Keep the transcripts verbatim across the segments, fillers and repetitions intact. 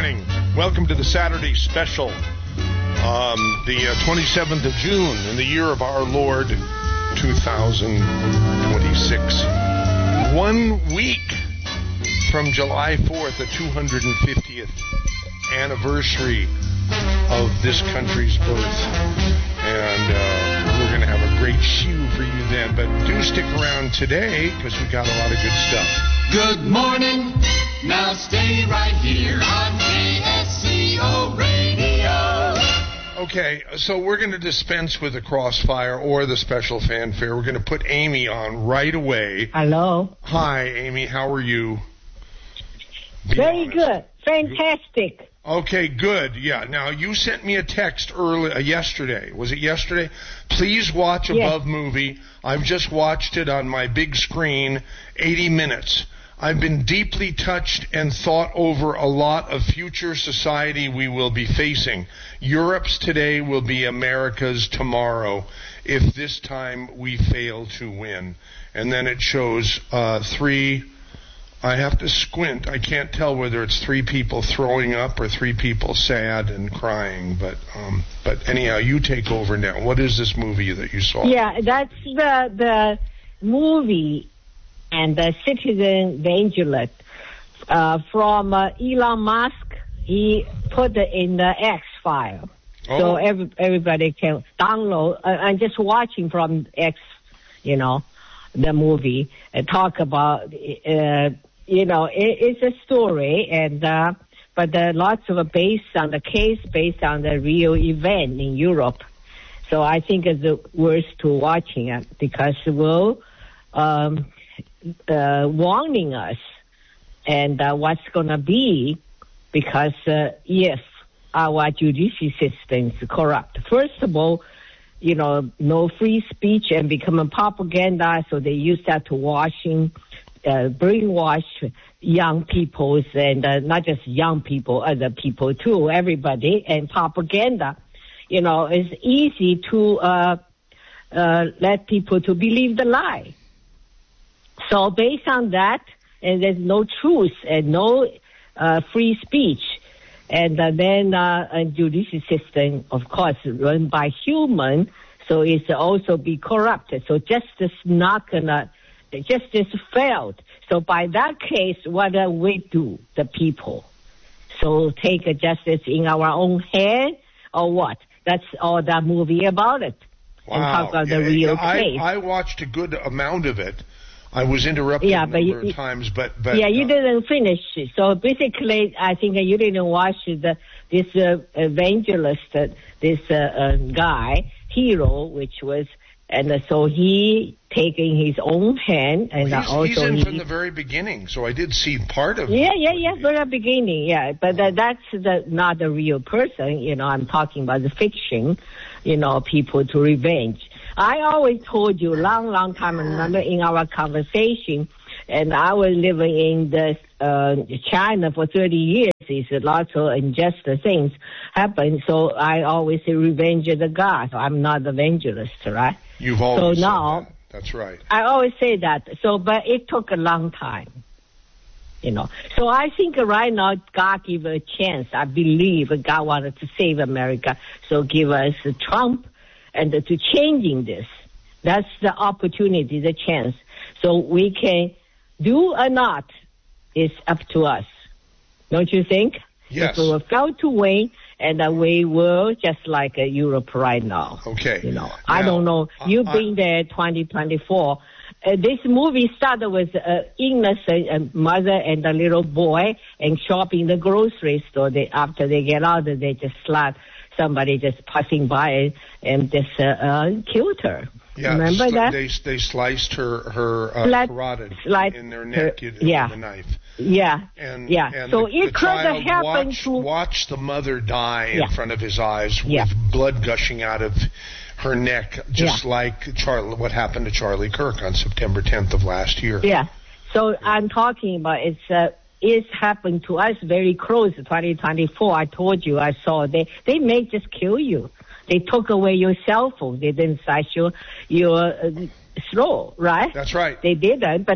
morning. Welcome to the Saturday special. Um, the uh, twenty-seventh of June in the year of our Lord, two thousand twenty-six. One week from July fourth, the two hundred fiftieth anniversary of this country's birth. And uh, we're going to have a great shoe for you then. But do stick around today because we got a lot of good stuff. Good morning. Now stay right here on K S C O Radio. Okay, so we're going to dispense with the crossfire or the special fanfare. We're going to put Amy on right away. Hello. Hi, Amy. How are you? Be Very honest. good. Fantastic. Okay, good. Yeah. Now, you sent me a text early uh, yesterday. Was it yesterday? Please watch Yes. Above Movie. I've just watched it on my big screen, eighty minutes. I've been deeply touched and thought over a lot of future society we will be facing. Europe's today will be America's tomorrow if this time we fail to win. And then it shows uh, three... I have to squint. I can't tell whether it's three people throwing up or three people sad and crying. But um, but anyhow, you take over now. What is this movie that you saw? Yeah, that's the the movie and the Citizen Evangelist uh, from uh, Elon Musk. He put it in the X file, Oh. so every, everybody can download. Uh, I'm just watching from X, you know, the movie and talk about. Uh, You know, it, it's a story, and uh, but uh, lots of based on the case, based on the real event in Europe. So I think it's worth to watching it because it will um, uh, warning us and uh, what's going to be because uh, if our judicial system is corrupt. First of all, you know, no free speech and becoming propaganda, so they use that to washing. Uh, brainwash young people and uh, not just young people, other people too, everybody, and propaganda. You know, it's easy to uh, uh, let people to believe the lie. So based on that, and there's no truth and no uh, free speech, and uh, then uh, a judicial system, of course, run by human, so it's also be corrupted. So justice not gonna. Justice failed. So by that case, what do we do, the people? So take a justice in our own hand or what? That's all that movie about it. Wow. And talk about yeah, the real yeah, case. I, I watched a good amount of it. I was interrupted Yeah, a but number you- of times, but... but yeah, you uh, didn't finish. So basically, I think you didn't watch the, this uh, evangelist, uh, this uh, uh, guy, hero, which was... And uh, so he taking his own hand, and well, uh, he's, also he's in he, from the very beginning, so I did see part of Yeah, it. yeah, yeah, from the beginning, yeah. But uh, that's the, not the real person, you know, I'm talking about the fiction, you know, people to revenge. I always told you long, long time, remember in our conversation, and I was living in the uh, China for thirty years, is lots of unjust things happen, so I always say revenge of the God. I'm not the evangelist, right? You've always So said now- that. That's right. I always say that. So, but it took a long time, you know. So I think right now God give a chance. I believe God wanted to save America, so give us Trump and to changing this. That's the opportunity, the chance. So we can do or not is up to us. Don't you think? Yes. If we will fail to win, and uh, we will just like uh, Europe right now. Okay. You know, Now, I don't know. You've I- been there twenty twenty-four. Uh, this movie started with uh, innocent uh, mother and a little boy and shopping the grocery store. They, after they get out, they just slap somebody just passing by and just uh, uh, killed her. Yeah, Remember sli- that? They they sliced her her uh, Slice- carotid slice in their her- neck with yeah. a knife. Yeah. And, yeah. and so the, it the could have child happened watched, to. watched the mother die in Yeah. front of his eyes Yeah. with blood gushing out of her neck, just Yeah. like Charlie, what happened to Charlie Kirk on September tenth of last year. Yeah. So I'm talking about it's uh, it's happened to us very close. twenty twenty-four. I told you I saw they they may just kill you. They took away your cell phone. They didn't slice your your uh, throat, right? That's right. They didn't, but they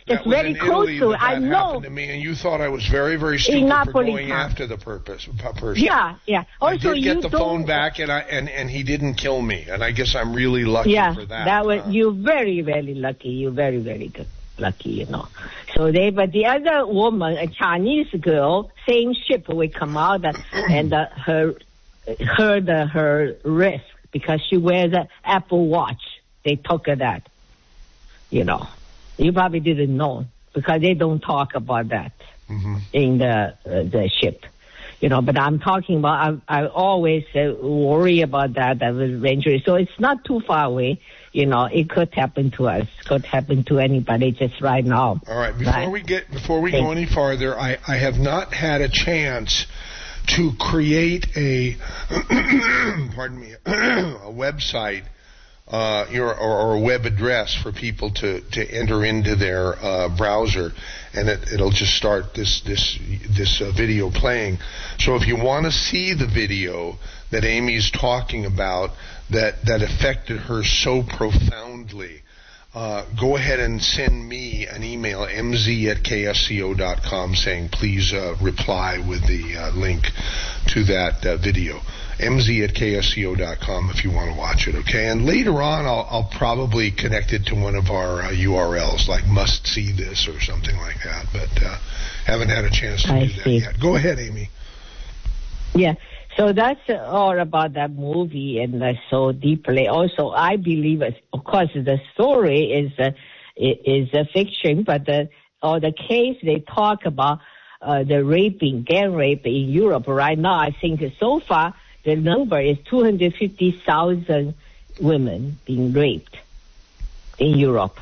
that's that was very in close Italy to that it. I that know. happened to me, and you thought I was very, very stupid for Napoli going town. after the purpose uh, person. Yeah, yeah. Also, I did get you the don't, phone back, and I and, and he didn't kill me, and I guess I'm really lucky yeah, for that. that was uh, you very, very lucky. You very, very good, lucky, you know. So they, but the other woman, a Chinese girl, same ship will come out, uh, and uh, her, her, the, her wrist because she wears an Apple Watch. They took her that, you know. You probably didn't know because they don't talk about that mm-hmm. in the uh, the ship. You know, but I'm talking about, I, I always uh, worry about that, that was dangerous. So it's not too far away. You know, it could happen to us, could happen to anybody just right now. All right, before right? we get, before we go any farther, I, I have not had a chance to create a, pardon me, a website, uh, or, or a web address for people to, to enter into their uh, browser, and it, it'll just start this this this uh, video playing. So if you want to see the video that Amy's talking about that that affected her so profoundly, uh, go ahead and send me an email, m z at k s c o dot com, saying please uh, reply with the uh, link to that uh, video. m z at k s c o dot com if you want to watch it, okay? And later on, I'll, I'll probably connect it to one of our uh, U R Ls, like Must See This or something like that, but uh, haven't had a chance to I do that see. yet. Go ahead, Amy. Yeah. So that's all about that movie, and uh, so deeply. Also, I believe, it, of course, the story is uh, is a fiction, but the or the case they talk about uh, the raping, gang rape in Europe right now. I think so far the number is two hundred fifty thousand women being raped in Europe,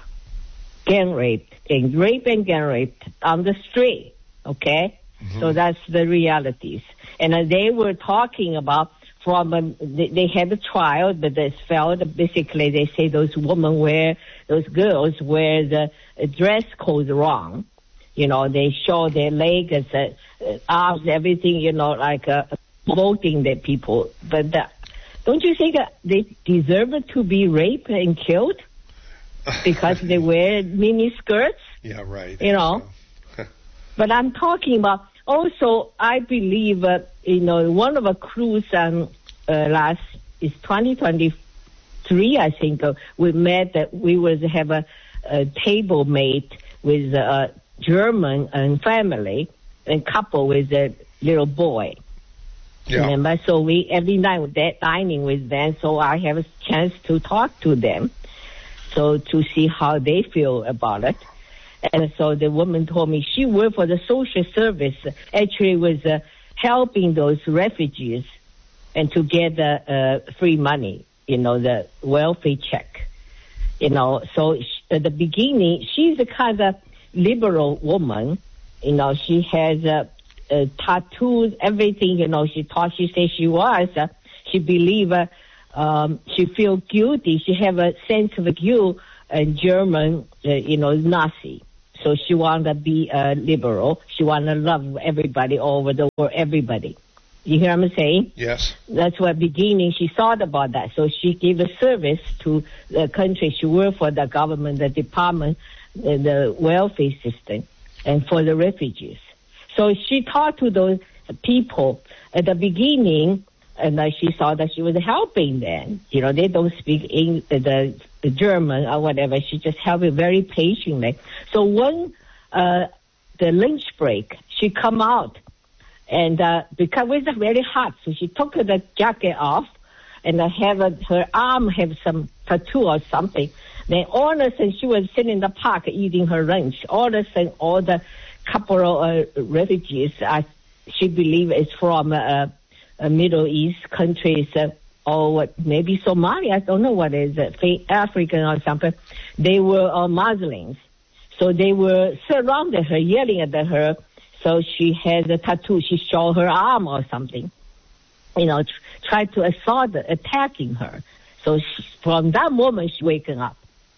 gang raped, and rape and gang raped on the street. Okay, mm-hmm. So that's the realities. And uh, they were talking about from, um, they, they had a trial, but they felt basically they say those women wear, those girls wear the uh, dress code wrong. You know, they show their legs, uh, arms, everything, you know, like uh, promoting the people. But uh, don't you think uh, they deserve to be raped and killed because they wear mini skirts? Yeah, right. You know, so. But I'm talking about, also, I believe, uh, you know, one of the cruise on uh, last is twenty twenty-three, I think, uh, we met, uh, we was have a, a table mate with a German and family, and couple with a little boy. Yeah. Remember? So we, every night with that dining with them, so I have a chance to talk to them, so to see how they feel about it. And so the woman told me she worked for the social service, actually was uh, helping those refugees and to get uh, uh, free money, you know, the welfare check. You know, so she, at the beginning, she's a kind of liberal woman. You know, she has uh, uh, tattoos, everything, you know, she thought she said she was. Uh, she believed, uh, um, she feel guilty. She have a sense of guilt, and German, uh, you know, Nazi. So she want to be a liberal. She want to love everybody all over the world, everybody. You hear what I'm saying? Yes. That's what beginning she thought about that. So she gave a service to the country. She worked for the government, the department, the, the welfare system, and for the refugees. So she talked to those people at the beginning, and uh, she saw that she was helping them. You know, they don't speak English, the, the German or whatever. She just helped it very patiently. So when uh, the lunch break, she come out, and uh, because it was very hot, so she took the jacket off, and uh, have a, her arm have some tattoo or something. Then all of a sudden, she was sitting in the park eating her lunch. All of a sudden, all the couple of uh, refugees, uh, she believe is from uh, uh, Middle East countries, uh, or what, maybe Somalia, I don't know what it is, uh, African or something. They were uh, Muslims. So they were surrounding her, yelling at her. So she had a tattoo. She showed her arm or something. You know, tr- tried to assault, attacking her. So she, from that moment, she waking up.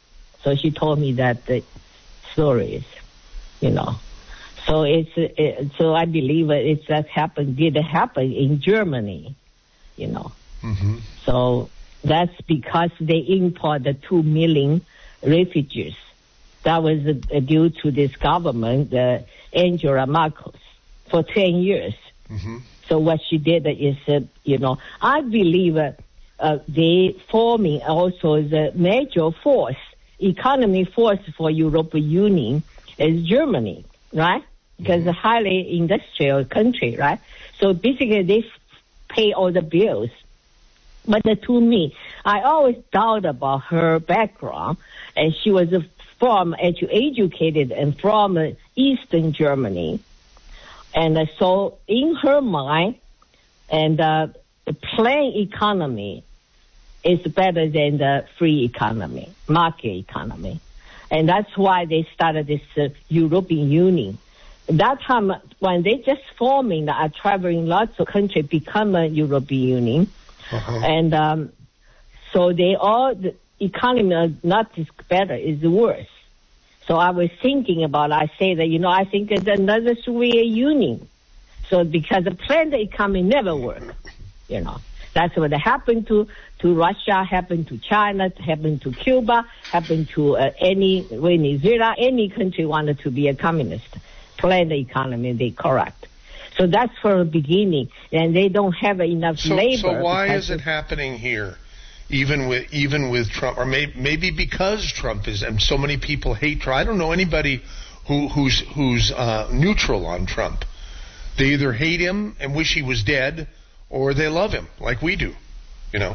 So she told me that the stories, you know. So it's it, so I believe it's that happened did happen in Germany, you know. Mm-hmm. So that's because they import the two million refugees That was uh, due to this government, uh, Angela Merkel, for ten years. Mm-hmm. So what she did is, uh, you know, I believe uh, uh, they forming also the major force, economy force for European Union is Germany, right? Because Mm-hmm. a highly industrial country, right? So basically they f- pay all the bills. But uh, to me, I always doubt about her background, and she was uh, from edu- educated and from uh, Eastern Germany. And uh, so in her mind, and uh, the plain economy is better than the free economy, market economy. And that's why they started this uh, European Union. That time, when they just forming, are traveling lots of countries, become a European Union. Uh-huh. And um, so they all, the economy are not is better, is worse. So I was thinking about, I say that, you know, I think it's another Soviet Union. So because the planned economy never work, you know. That's what happened to, to Russia, happened to China, happened to Cuba, happened to uh, any Venezuela, any country wanted to be a communist. Planned economy, they correct. So that's from the beginning, and they don't have enough So, labor. so why because is it happening here, even with even with Trump, or may, maybe because Trump is, and so many people hate Trump? I don't know anybody who, who's who's uh, neutral on Trump. They either hate him and wish he was dead, or they love him like we do, you know.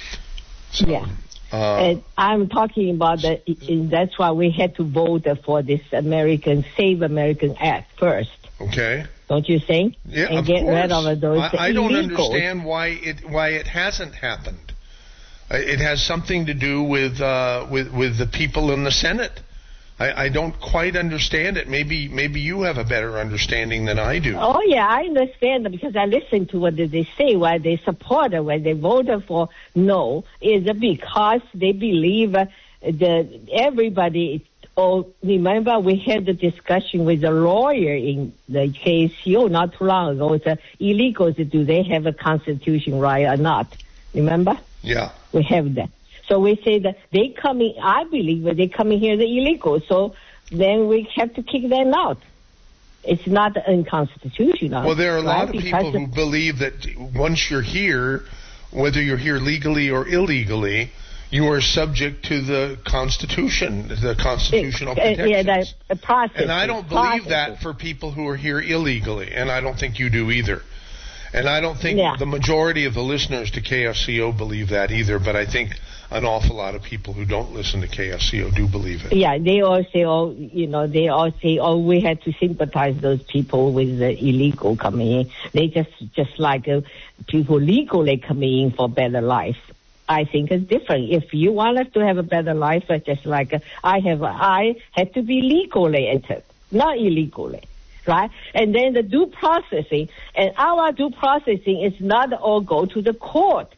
So, Yeah. Uh, And I'm talking about that. That's why we had to vote for this American Save American Act first. okay. Don't you think? Yeah, and of get course. rid of those I, I don't illegals. understand why it why it hasn't happened. Uh, It has something to do with uh, with with the people in the Senate. I, I don't quite understand it. Maybe maybe you have a better understanding than I do. Oh yeah, I understand that because I listen to what they say. Why they support it, why they voted for no, is because they believe uh, that everybody. Oh, remember we had the discussion with a lawyer in the K S C O not too long ago. It's uh, illegals. Do they have a constitution right or not? Remember? Yeah. We have that. So we say that they coming, I believe that they coming here, the illegal. So then we have to kick them out. It's not unconstitutional. Well, there are a right? lot of people Because who believe that once you're here, whether you're here legally or illegally, you are subject to the Constitution, the constitutional uh, protections. yeah, that uh, process. And I don't believe that for people who are here illegally, and I don't think you do either. And I don't think Yeah. the majority of the listeners to K S C O believe that either, but I think an awful lot of people who don't listen to K S C O do believe it. Yeah, they all say, oh, you know, they all say, oh, we had to sympathize those people with the illegal coming in. They just, just like uh, people legally coming in for better life. I think it's different. If you want us to have a better life, uh, just like uh, I have, I had to be legally entered, not illegally. Right? And then the due processing, and our due processing is not all go to the court,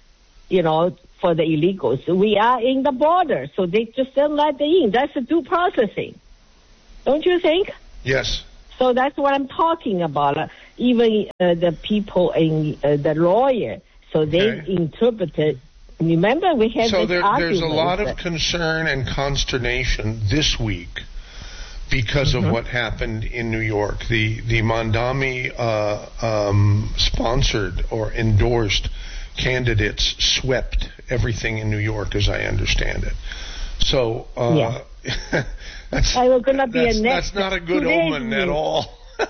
you know, for the illegals. We are in the border, so they just don't let them in. That's the due processing. Don't you think? Yes. So that's what I'm talking about. Uh, even uh, the people in uh, the lawyer, so they Okay. interpreted. Remember, we had So this there, there's a argument lot of that- concern and consternation this week because Mm-hmm. of what happened in New York. The the Mondami uh, um, sponsored or endorsed candidates swept everything in New York, as I understand it. So uh, Yeah. that's, I was gonna be a that's, next- that's not a good today's omen at news. all.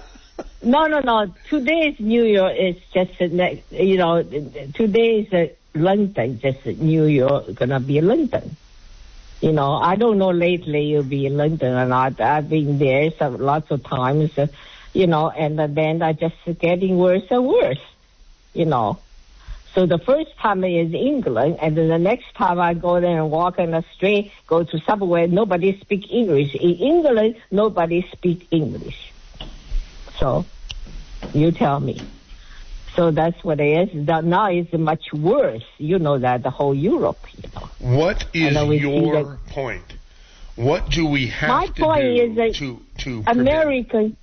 No, no, no. Today's New York is just, a ne- you know, today's uh, London, just New York, gonna be London. You know, I don't know lately you'll be in London or not. I've been there some, lots of times, uh, you know, and uh, then I just getting worse and worse, you know. So the first time is England, and then the next time I go there and walk on the street, go to subway, nobody speak English. In England, nobody speak English. So, you tell me. So that's what it is. That now it's much worse. You know that, the whole Europe, you know. What is know we see your that- point? What do we have My to point do is that to to prevent- American,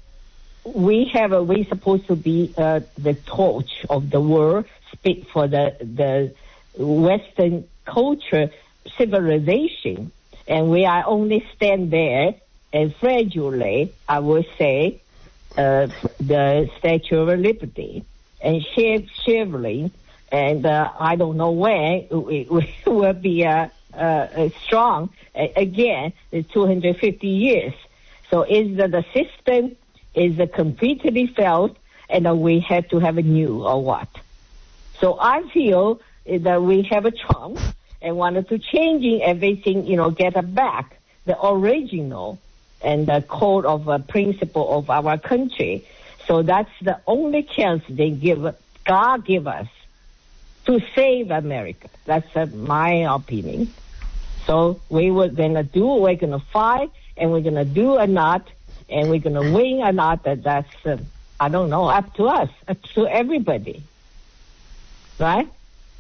we have a, we supposed to be uh, the torch of the world, speak for the the Western culture, civilization, and we are only stand there and fragile, I would say, uh, the Statue of Liberty and shivering, and uh, I don't know when we, we will be uh, uh, strong again in two hundred fifty years. So is the, the system is uh, completely failed, and uh, we have to have a new or what? So I feel that we have a chance and wanted to changing everything, you know, get back the original and the code of uh, principle of our country. So that's the only chance they give, God give us to save America. That's uh, my opinion. So we were going to do, we're going to fight, and we're going to do or not, and we're going to win or not. That that's, uh, I don't know, up to us, up to everybody. Right?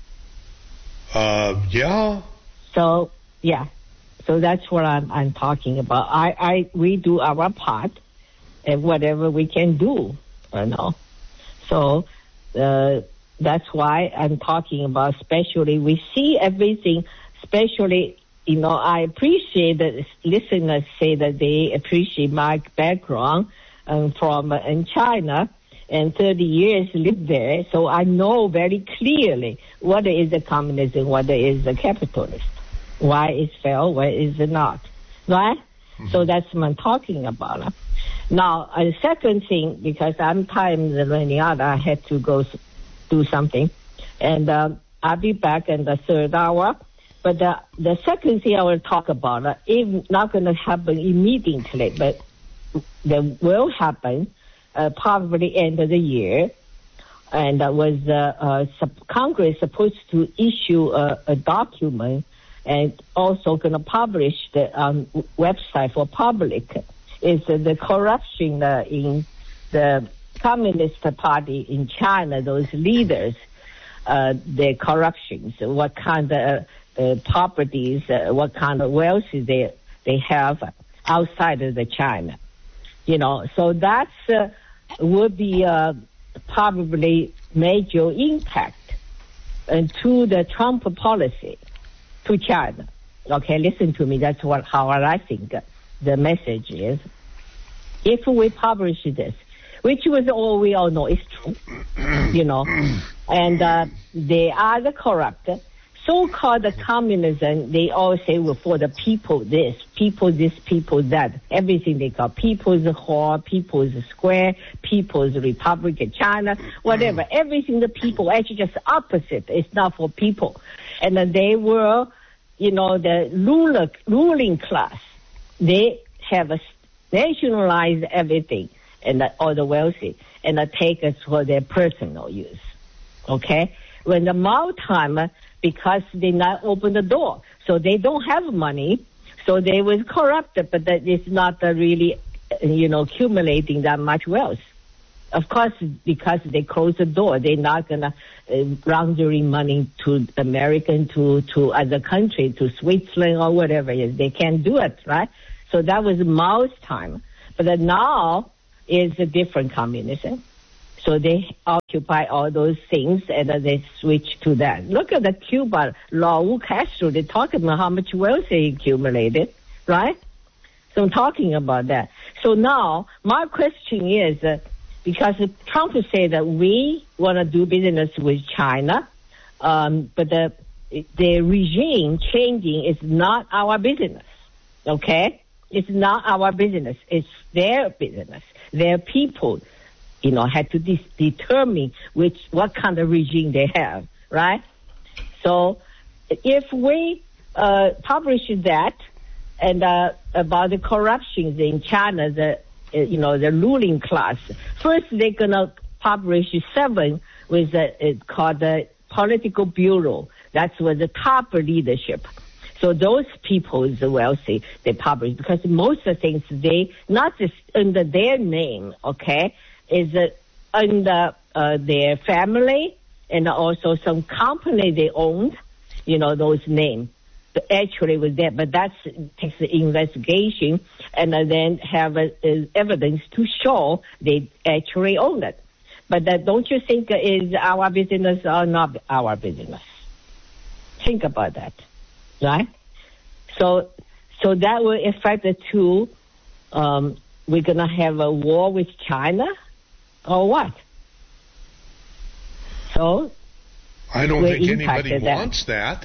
Uh, yeah. So, yeah. So that's what I'm, I'm talking about. I, I, we do our part and whatever we can do, you know. So, uh, that's why I'm talking about, especially we see everything, especially, you know, I appreciate that listeners say that they appreciate my background um, from uh, in China and thirty years lived there. So I know very clearly what is the communism, what is the capitalist. Why is fail, why is it not, right? Mm-hmm. So that's what I'm talking about. Now, a second thing, because I'm time running out, I had to go do something, and uh, I'll be back in the third hour. But the, the second thing I will talk about, uh, is not going to happen immediately, but that will happen uh, probably end of the year. And that was uh, uh, sub- Congress supposed to issue a, a document and also going to publish the um, website for public, is uh, the corruption uh, in the Communist Party in China, those leaders, uh, their corruptions, what kind of uh, properties, uh, what kind of wealth they they have outside of the China. You know, so that's uh, would be uh, probably major impact uh, to the Trump policy to China. Okay, listen to me. That's what how I think the message is. If we publish this, which was all we all know is true, you know, and uh, they are the corrupt. So-called communism, they all say, well, for the people this, people this, people that, everything they call People's Hall, People's Square, People's Republic of China, whatever. Everything the people, actually just opposite. It's not for people. And then they were, you know, the ruler, ruling class. They have a, nationalized everything and uh, all the wealthy and uh, take it for their personal use. Okay? When the Mao time, uh, because they not open the door, so they don't have money, so they was corrupted, but that is not uh, really, uh, you know, accumulating that much wealth. Of course, because they close the door, they're not gonna uh, laundering money to American, to to other country, to Switzerland or whatever. They can't do it, right? So that was Mao's time, but uh, now is a different communism. So they occupy all those things and uh, they switch to that. Look at the Cuba, Raul Castro, they talk about how much wealth they accumulated, right? So I'm talking about that. So now, my question is, uh, because Trump said that we want to do business with China, um, but the, the regime changing is not our business, okay? It's not our business. It's their business. Their people, you know, had to de- determine which, what kind of regime they have, right? So if we uh, publish that and uh, about the corruptions in China, the, uh, you know, the ruling class, first they're going to publish seven with the, uh, called the Political Bureau. That's with the top leadership. So those people is wealthy, they publish, because most of the things they, not just under their name, okay, is uh, under uh, their family and also some company they owned, you know, those names. But actually was there, but that takes the investigation and uh, then have uh, evidence to show they actually own it. But uh, don't you think is our business or not our business? Think about that, right? So So that will affect the two. Um, we're going to have a war with China or what? So I don't we're think anybody impacted that. wants that.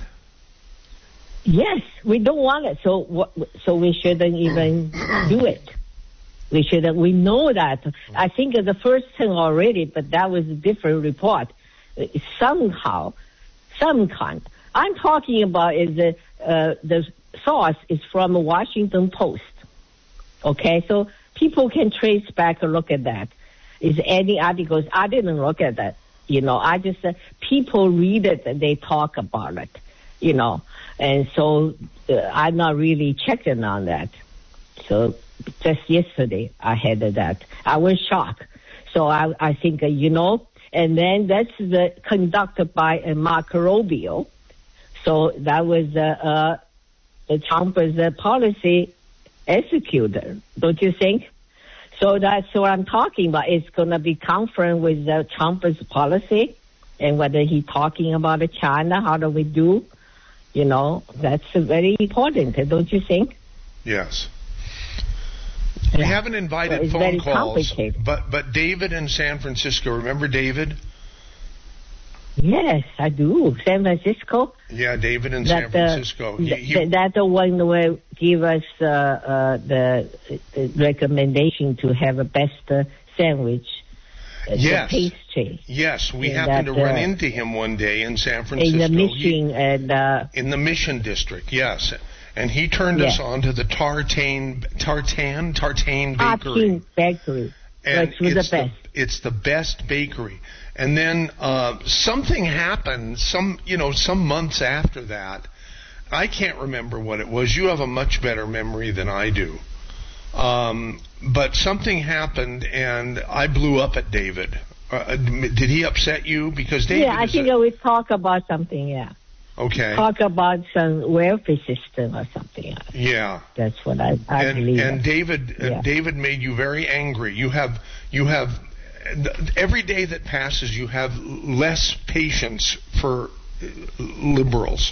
Yes, we don't want it. So what, so we shouldn't even do it. We shouldn't. We know that. I think the first thing already, but that was a different report. Somehow, some kind. I'm talking about is the uh, the source is from the Washington Post. Okay, so people can trace back and look at that. Is any articles? I didn't look at that. You know, I just uh, people read it and they talk about it. You know, and so uh, I'm not really checking on that. So just yesterday I had that. I was shocked. So I I think uh, you know, and then that's the conducted by uh, Marco Rubio. So that was uh, uh, Trump's uh, policy executor, don't you think? So that's what I'm talking about. It's going to be confirmed with uh, Trump's policy and whether he's talking about China, how do we do? You know, that's uh, very important, don't you think? Yes. We Yeah. haven't invited So it's phone very calls, complicated. but but David in San Francisco, remember David? Yes, I do. San Francisco. Yeah, David in That San Francisco. the, He- th- he- th- that the one will give us uh, uh, the uh, recommendation to have a best uh, sandwich. Uh, Yes. The pastry yes, we in happened that, to run uh, into him one day in San Francisco. in the He- Mission and uh, in the Mission District, yes. And he turned us Yeah. on to the Tartane, Tartan, Tartane Bakery. Artin Bakery, And which was the it's the, best. it's the best bakery. And then uh, something happened, some you know, some months after that. I can't remember what it was. You have a much better memory than I do. Um, but something happened, and I blew up at David. Uh, did he upset you? Because David Yeah, I is think a, we talk about something. Yeah, okay. talk about some welfare system or something. Else. Yeah. That's what I, I and, believe. and David, uh, Yeah. David made you very angry. You have, you have, every day that passes, you have less patience for uh, liberals.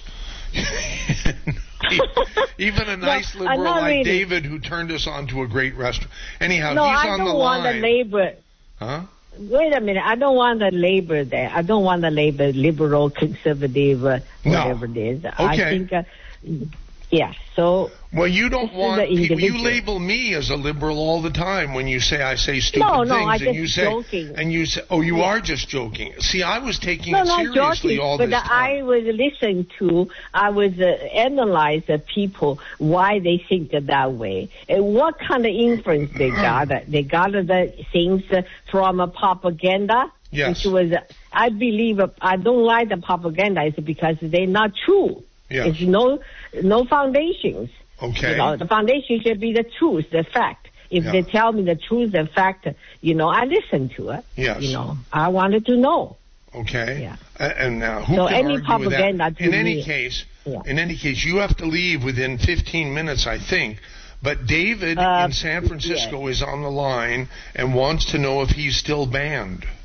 Even a nice No, I'm liberal not like really. David, who turned us on to a great restaurant. Anyhow, no, he's I on don't the want line. the labor. Huh? Wait a minute. I don't want the labor there. I don't want the labor, liberal, conservative, uh, No. whatever it is. I Okay. think, uh, yeah. So Well, you don't This is want the people. You individual. label me as a liberal all the time when you say I say stupid No, things, no, I'm and just you say, joking. and you say, oh, you Yeah. are just joking. See, I was taking no, it not seriously joking. all But this I time. was listening to. I was uh, analyze the people why they think that way and what kind of influence they got. They got the things uh, from a propaganda. Yes. Which was, uh, I believe, uh, I don't like the propaganda. It's because they're not true. Yes. It's no no foundations. Okay. You know, the foundation should be the truth, the fact. If Yeah. they tell me the truth, the fact, you know, I listen to it. Yes. You know, I wanted to know. Okay. Yeah. A- And now, who So can any argue propaganda with that? to In any me- case, Yeah. in any case, you have to leave within fifteen minutes, I think. But David Uh, in San Francisco is on the line and wants to know if he's still banned.